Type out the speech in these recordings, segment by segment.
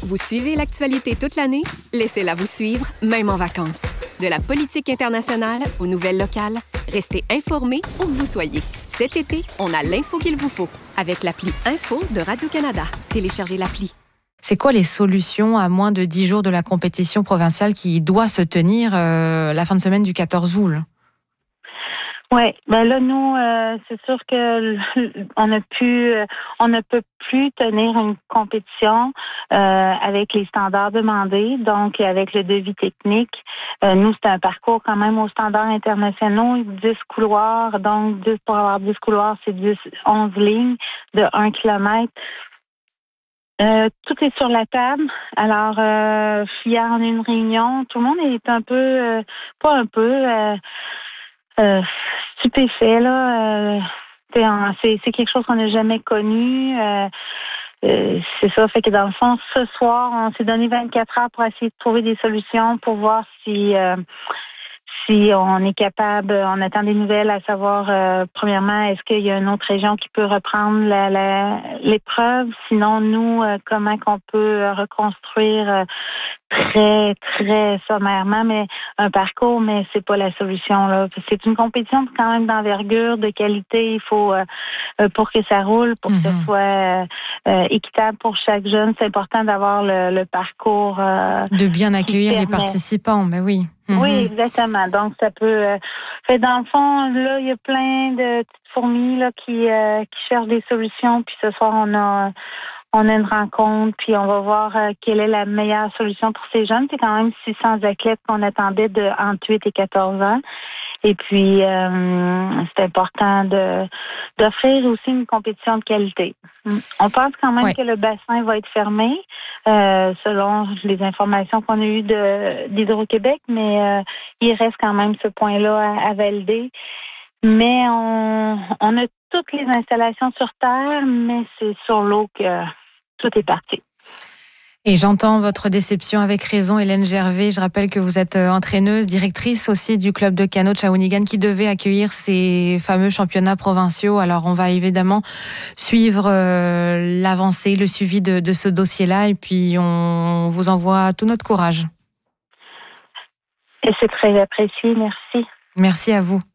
Vous suivez l'actualité toute l'année? Laissez-la vous suivre, même en vacances. De la politique internationale aux nouvelles locales, restez informés où que vous soyez. Cet été, on a l'info qu'il vous faut avec l'appli Info de Radio-Canada. Téléchargez l'appli. C'est quoi les solutions à moins de 10 jours de la compétition provinciale qui doit se tenir la fin de semaine du 14 août? Oui, ben là nous c'est sûr que on ne peut plus tenir une compétition avec les standards demandés, donc avec le devis technique. Nous c'est un parcours quand même aux standards internationaux, 10 couloirs, donc 10 pour avoir 10 couloirs, c'est 11 lignes de 1 kilomètre. Tout est sur la table. Alors, hier, on a eu une réunion. Tout le monde est un peu, stupéfait, là. C'est quelque chose qu'on n'a jamais connu. C'est ça. Fait que dans le fond, ce soir, on s'est donné 24 heures pour essayer de trouver des solutions pour voir si on est capable, on attend des nouvelles à savoir, premièrement, est-ce qu'il y a une autre région qui peut reprendre l'épreuve? Sinon, nous, comment qu'on peut reconstruire très, très sommairement, mais un parcours, mais c'est pas la solution, là. C'est une compétition quand même d'envergure, de qualité. Il faut, pour que ça roule, pour que ce soit équitable pour chaque jeune, c'est important d'avoir le parcours. De bien accueillir les participants, mais oui. Oui, exactement. Donc, ça peut... fait dans le fond, là, il y a plein de petites fourmis là qui cherchent des solutions. Puis ce soir, on a une rencontre, puis on va voir quelle est la meilleure solution pour ces jeunes. C'est quand même 600 athlètes qu'on attendait entre 8 et 14 ans. Et puis, c'est important d'offrir aussi une compétition de qualité. On pense quand même que le bassin va être fermé, selon les informations qu'on a eues d'Hydro-Québec, mais il reste quand même ce point-là à valider. Mais on a toutes les installations sur terre, mais c'est sur l'eau que tout est parti. Et j'entends votre déception avec raison, Hélène Gervais. Je rappelle que vous êtes entraîneuse, directrice aussi du club de canot de Shawinigan qui devait accueillir ces fameux championnats provinciaux. Alors, on va évidemment suivre l'avancée, le suivi de ce dossier-là et puis on vous envoie tout notre courage. Et c'est très apprécié, merci. Merci à vous.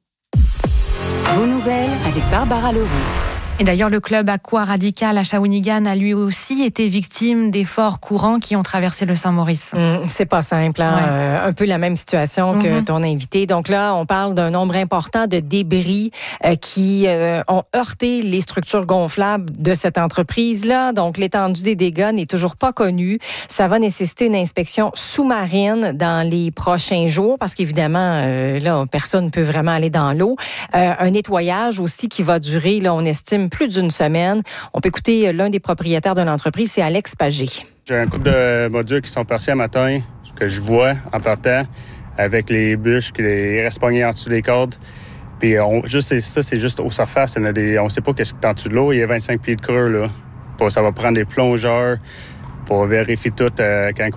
Vos nouvelles avec Barbara Leroux. Et d'ailleurs, le club Aqua Radical à Shawinigan a lui aussi été victime des forts courants qui ont traversé le Saint-Maurice. C'est pas simple, hein? Ouais. Un peu la même situation que ton invité. Donc là, on parle d'un nombre important de débris qui ont heurté les structures gonflables de cette entreprise-là. Donc, l'étendue des dégâts n'est toujours pas connue. Ça va nécessiter une inspection sous-marine dans les prochains jours parce qu'évidemment, là, personne ne peut vraiment aller dans l'eau. Un nettoyage aussi qui va durer, là, on estime, plus d'une semaine. On peut écouter l'un des propriétaires de l'entreprise, c'est Alex Pagé. J'ai un couple de modules qui sont partis à matin, que je vois en partant, avec les bûches qui restent pognés en dessous des cordes. Puis c'est juste aux surfaces. On ne sait pas qu'est-ce qui est en dessous de l'eau. Il y a 25 pieds de creux, là. Ça va prendre des plongeurs pour vérifier tout quand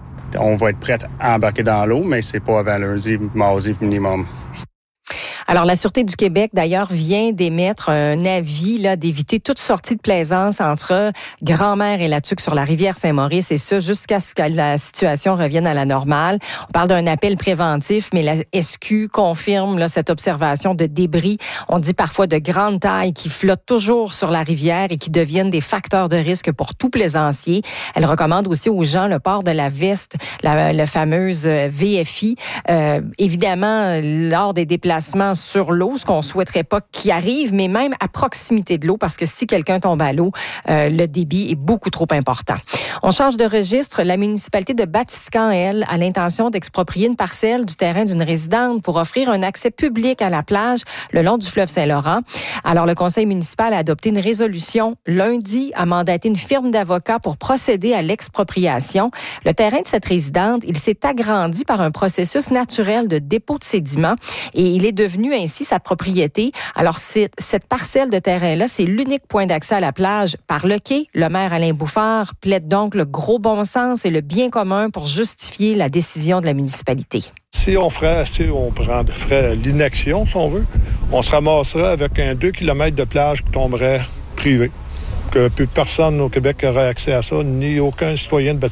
on va être prêt à embarquer dans l'eau, mais c'est pas avant lundi, mardi minimum. Alors, la Sûreté du Québec, d'ailleurs, vient d'émettre un avis là d'éviter toute sortie de plaisance entre Grand-Mère et la Tuque sur la rivière Saint-Maurice, et ça jusqu'à ce que la situation revienne à la normale. On parle d'un appel préventif, mais la SQ confirme là, cette observation de débris. On dit parfois de grande taille qui flottent toujours sur la rivière et qui deviennent des facteurs de risque pour tout plaisancier. Elle recommande aussi aux gens le port de la veste, la fameuse VFI. Évidemment, lors des déplacements sur l'eau, ce qu'on souhaiterait pas qu'il arrive, mais même à proximité de l'eau, parce que si quelqu'un tombe à l'eau, le débit est beaucoup trop important. On change de registre. La municipalité de Batiscan, elle, a l'intention d'exproprier une parcelle du terrain d'une résidente pour offrir un accès public à la plage le long du fleuve Saint-Laurent. Alors, le conseil municipal a adopté une résolution lundi, a mandaté une firme d'avocats pour procéder à l'expropriation. Le terrain de cette résidente, il s'est agrandi par un processus naturel de dépôt de sédiments et il est devenu ainsi sa propriété. Alors, cette parcelle de terrain-là, c'est l'unique point d'accès à la plage par le quai. Le maire Alain Bouffard plaide donc le gros bon sens et le bien commun pour justifier la décision de la municipalité. Si on ferait l'inaction, si on veut, on se ramasserait avec un 2 km de plage qui tomberait privé. Que plus personne au Québec aurait accès à ça, ni aucun citoyen de Batiscan.